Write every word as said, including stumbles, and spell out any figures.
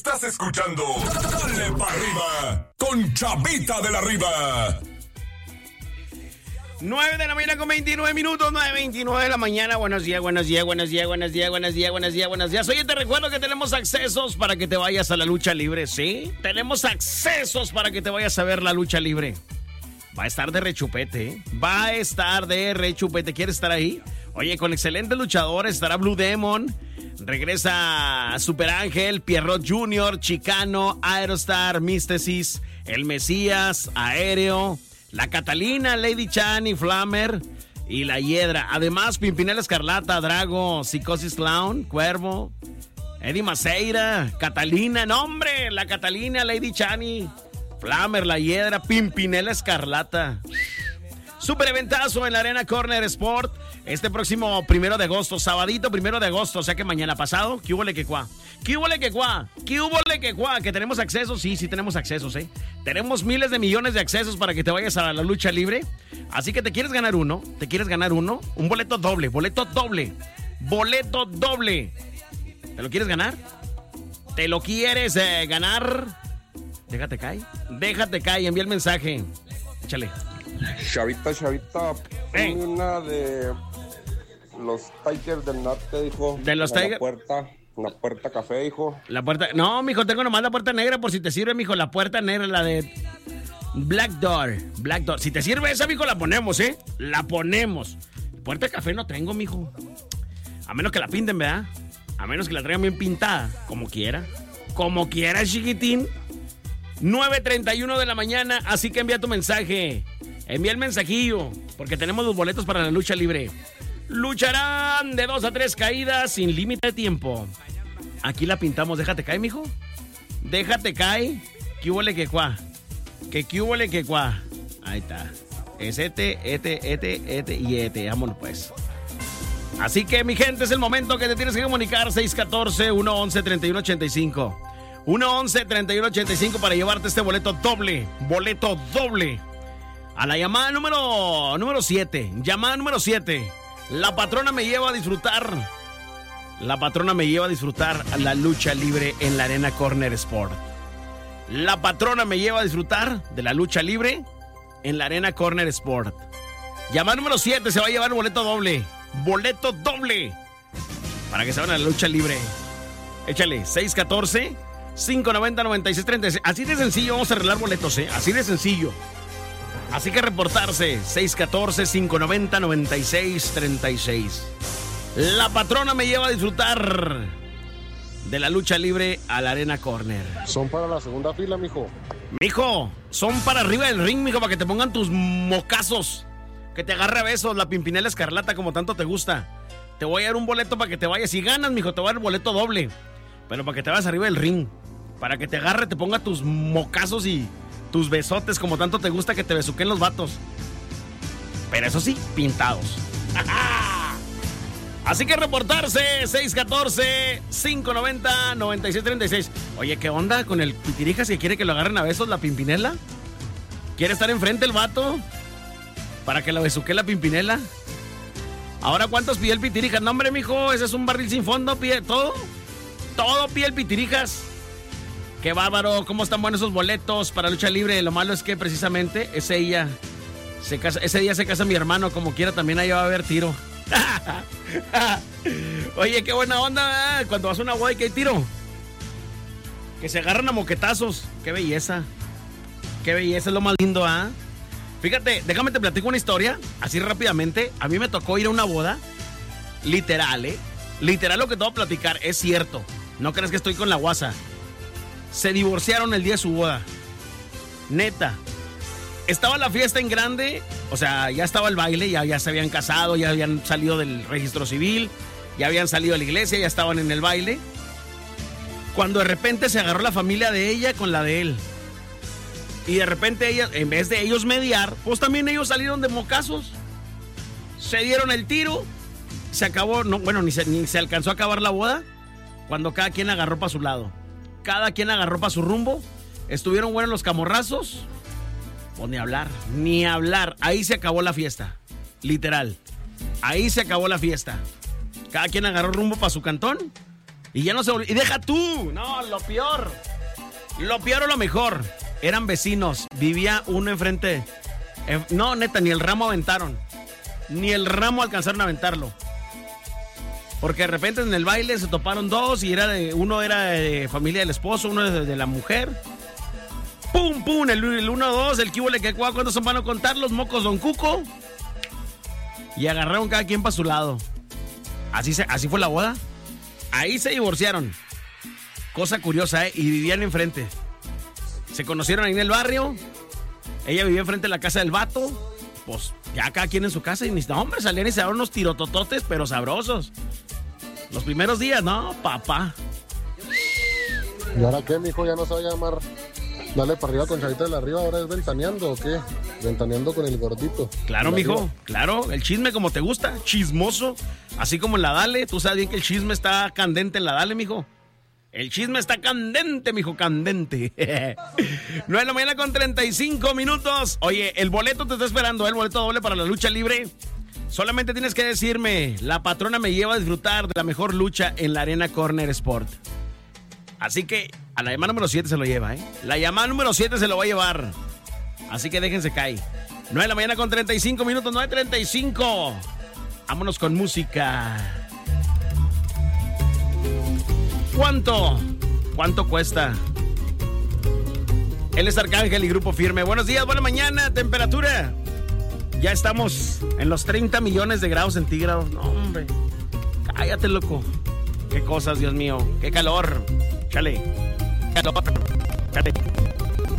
Estás escuchando Dale para arriba con Chavita de la Riva. nueve de la mañana con veintinueve minutos, nueve veintinueve de la mañana. Buenos días, buenos días, buenos días, buenos días, buenos días, buenos días, buenos días. Oye, te recuerdo que tenemos accesos para que te vayas a la lucha libre, ¿sí? Tenemos accesos para que te vayas a ver la lucha libre. Va a estar de rechupete, ¿eh? Va a estar de rechupete. ¿Quieres estar ahí? Oye, con excelentes luchadores estará Blue Demon. Regresa Super Ángel, Pierrot junior, Chicano, Aerostar, Místesis, El Mesías, Aéreo, La Catalina, Lady Chan y Flamer y La Hiedra. Además, Pimpinela Escarlata, Drago, Psicosis Clown, Cuervo, Eddie Maceira, Catalina, no hombre, La Catalina, Lady Chani, Flamer, La Hiedra, Pimpinela Escarlata. Super eventazo en la Arena Corner Sport este próximo primero de agosto, sabadito primero de agosto, o sea que mañana pasado. ¿Qué hubo le que cuá? ¿Qué hubo le que cuá? ¿Qué hubo le que cuá? ¿Que tenemos accesos? Sí, sí tenemos accesos, ¿eh? Tenemos miles de millones de accesos para que te vayas a la lucha libre. Así que te quieres ganar uno, te quieres ganar uno, un boleto doble, boleto doble, boleto doble. ¿Te lo quieres ganar? ¿Te lo quieres eh, ganar? Déjate caer, déjate caer, envía el mensaje. Échale. Chavita, Chavita, hey. Una de los Tigers del Norte, dijo. De los Tigers. La puerta, la puerta café, hijo. La puerta, no, mijo, tengo nomás la puerta negra por si te sirve, mijo, la puerta negra, la de Black Door, Black Door. Si te sirve esa, mijo, la ponemos, ¿eh? La ponemos. Puerta de café no tengo, mijo. A menos que la pinten, ¿verdad? A menos que la traigan bien pintada, como quiera. Como quiera, chiquitín. nueve treinta y uno de la mañana, así que envía tu mensaje. Envía el mensajillo, porque tenemos los boletos para la lucha libre. Lucharán de dos a tres caídas sin límite de tiempo. Aquí la pintamos, déjate caer, mijo. Déjate caer. ¿Qué huele que cuá? Que qué huele que cuá. Ahí está. Es este, este, este, este y este. Vámonos pues. Así que, mi gente, es el momento que te tienes que comunicar. seis uno cuatro, uno once, treinta y uno ochenta y cinco. uno once, treinta y uno ochenta y cinco para llevarte este boleto doble. Boleto doble. A la llamada número número siete. Llamada número siete. La patrona me lleva a disfrutar. La patrona me lleva a disfrutar la lucha libre en la Arena Corner Sport. La patrona me lleva a disfrutar de la lucha libre en la Arena Corner Sport. Llamada número siete se va a llevar un boleto doble. Boleto doble. Para que se vayan a la lucha libre. Échale, seis uno cuatro, cinco nueve cero, nueve seis tres seis. Así de sencillo vamos a arreglar boletos, ¿eh? Así de sencillo. Así que reportarse, seis uno cuatro, cinco nueve cero, nueve seis tres seis. La patrona me lleva a disfrutar de la lucha libre a la Arena Corner. Son para la segunda fila, mijo. Mijo, son para arriba del ring, mijo, para que te pongan tus mocazos. Que te agarre a besos la Pimpinela Escarlata como tanto te gusta. Te voy a dar un boleto para que te vayas. Si ganas, mijo, te voy a dar el boleto doble. Pero para que te vayas arriba del ring. Para que te agarre, te ponga tus mocazos y tus besotes como tanto te gusta que te besuquen los vatos. Pero eso sí, pintados. Así que reportarse, seis uno cuatro, cinco nueve cero, nueve seis tres seis. Oye, ¿qué onda con el Pitirijas que quiere que lo agarren a besos la Pimpinela? ¿Quiere estar enfrente el vato? Para que lo besuque la Pimpinela. Ahora, ¿cuántos pide el Pitirijas? No, hombre, mijo, ese es un barril sin fondo, pide todo. Todo pide el Pitirijas. Qué bárbaro, cómo están buenos esos boletos para lucha libre. Lo malo es que precisamente ese día se casa, ese día se casa mi hermano, como quiera también ahí va a haber tiro. Oye, qué buena onda, ¿eh? Cuando vas a una boda y que hay tiro. Que se agarran a moquetazos. Qué belleza. Qué belleza, es lo más lindo, ¿ah? ¿eh? Fíjate, déjame te platico una historia, así rápidamente. A mí me tocó ir a una boda, literal, ¿eh? Literal lo que te voy a platicar, es cierto. No crees que estoy con la guasa. Se divorciaron el día de su boda. Neta. Estaba la fiesta en grande, o sea, ya estaba el baile, ya, ya se habían casado, ya habían salido del registro civil, ya habían salido de la iglesia, ya estaban en el baile. Cuando de repente se agarró la familia de ella con la de él. Y de repente ella, en vez de ellos mediar, pues también ellos salieron de mocazos. Se dieron el tiro. Se acabó, no, bueno, ni se, ni se alcanzó a acabar la boda. Cuando cada quien agarró para su lado. Cada quien agarró para su rumbo. Estuvieron buenos los camorrazos. Pues ni hablar, ni hablar. Ahí se acabó la fiesta. Literal. Ahí se acabó la fiesta. Cada quien agarró rumbo para su cantón. Y ya no se volvió. Y deja tú. No, lo peor. Lo peor o lo mejor. Eran vecinos. Vivía uno enfrente. Eh, no, neta, ni el ramo aventaron. Ni el ramo alcanzaron a aventarlo. Porque de repente en el baile se toparon dos y era de, uno era de familia del esposo, uno de, de la mujer. ¡Pum, pum! El, el uno, dos, el cubo le que cuántos son van a contar los mocos Don Cuco. Y agarraron cada quien para su lado. Así, se, así fue la boda. Ahí se divorciaron. Cosa curiosa, ¿eh? Y vivían enfrente. Se conocieron ahí en el barrio. Ella vivía enfrente de la casa del vato. Pues ya cada quien en su casa. Y ni no, hombre, salían y se daban unos tirotototes, pero sabrosos. Los primeros días, no, papá. ¿Y ahora qué, mijo? Ya no se va a llamar Dale para arriba con Chavita de la Arriba, ¿ahora es ventaneando o qué? Ventaneando con el gordito. Claro, mijo, arriba. Claro, el chisme como te gusta, chismoso. Así como en la Dale, tú sabes bien que el chisme está candente en la Dale, mijo. El chisme está candente, mijo, candente. nueve de la mañana con treinta y cinco minutos. Oye, el boleto te está esperando, ¿eh? El boleto doble para la lucha libre. Solamente tienes que decirme, la patrona me lleva a disfrutar de la mejor lucha en la Arena Corner Sport. Así que a la llamada número siete se lo lleva, ¿eh? La llamada número siete se lo va a llevar. Así que déjense caer. nueve de la mañana con treinta y cinco minutos, nueve treinta y cinco. Vámonos con música. ¿Cuánto? ¿Cuánto cuesta? Él es Arcángel y Grupo Firme. Buenos días, buena mañana, temperatura. Ya estamos en los treinta millones de grados centígrados. No, hombre. Cállate, loco. Qué cosas, Dios mío. Qué calor. Chale. Calor. Chale.